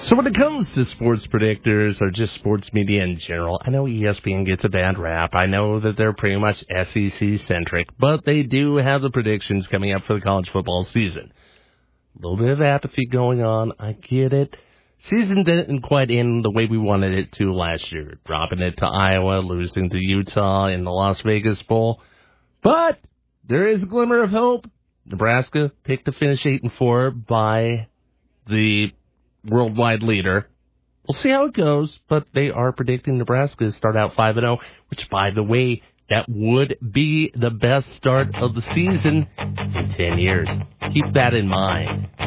So when it comes to sports predictors or just sports media in general, I know ESPN gets a bad rap. I know that they're pretty much SEC-centric, but they do have the predictions coming up for the college football season. A little bit of apathy going on. I get it. Season didn't quite end the way we wanted it to last year, dropping it to Iowa, losing to Utah in the Las Vegas Bowl. But there is a glimmer of hope. Nebraska picked to finish 8-4 by the worldwide leader. We'll see how it goes, but they are predicting Nebraska to start out 5-0, which, by the way, that would be the best start of the season in 10 years. Keep that in mind.